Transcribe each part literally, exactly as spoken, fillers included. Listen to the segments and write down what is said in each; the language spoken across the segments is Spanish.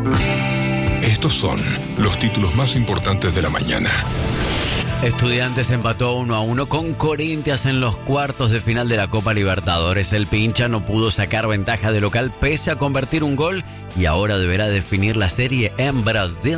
Estos son los títulos más importantes de la mañana. Estudiantes empató uno a uno con Corinthians en los cuartos de final de la Copa Libertadores. El Pincha no pudo sacar ventaja de local pese a convertir un gol y ahora deberá definir la serie en Brasil.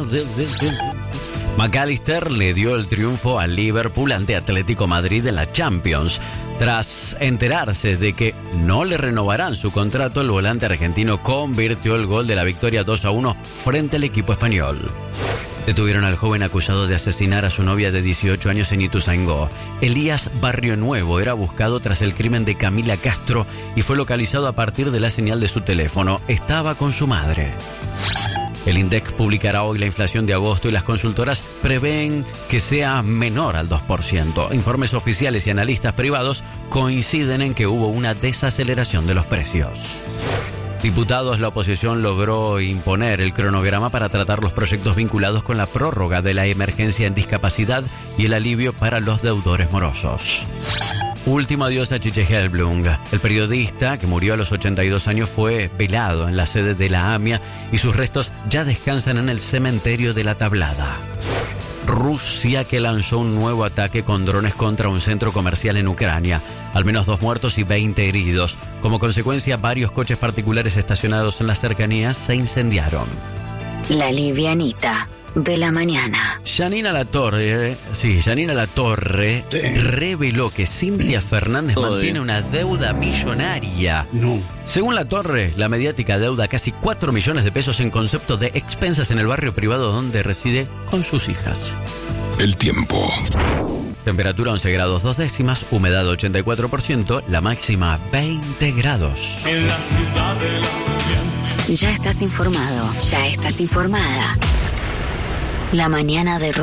McAllister le dio el triunfo a Liverpool ante Atlético Madrid en la Champions. Tras enterarse de que no le renovarán su contrato, el volante argentino convirtió el gol de la victoria dos a uno frente al equipo español. Detuvieron al joven acusado de asesinar a su novia de dieciocho años en Ituzaingó. Elías Barrio Nuevo era buscado tras el crimen de Camila Castro y fue localizado a partir de la señal de su teléfono. Estaba con su madre. El INDEC publicará hoy la inflación de agosto y las consultoras prevén que sea menor al dos por ciento. Informes oficiales y analistas privados coinciden en que hubo una desaceleración de los precios. Diputados, la oposición logró imponer el cronograma para tratar los proyectos vinculados con la prórroga de la emergencia en discapacidad y el alivio para los deudores morosos. Último adiós a Chiche Helblum. El periodista, que murió a los ochenta y dos años, fue velado en la sede de la AMIA y sus restos ya descansan en el cementerio de la Tablada. Rusia, que lanzó un nuevo ataque con drones contra un centro comercial en Ucrania. Al menos dos muertos y veinte heridos. Como consecuencia, varios coches particulares estacionados en las cercanías se incendiaron. La livianita de la mañana. Janina Latorre, sí, Janina Latorre sí. reveló que Cintia Fernández Oye. mantiene una deuda millonaria. No. Según Latorre, la mediática deuda casi cuatro millones de pesos en concepto de expensas en el barrio privado donde reside con sus hijas. El tiempo. Temperatura once grados dos décimas, humedad ochenta y cuatro por ciento, la máxima veinte grados. En la ciudad de la... Ya estás informado, ya estás informada. La mañana de